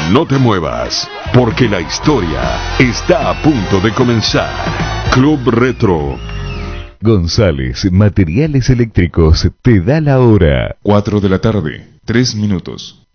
No te muevas, porque la historia está a punto de comenzar. Club Retro. González Materiales Eléctricos te da la hora. 4 de la tarde, 3 minutos.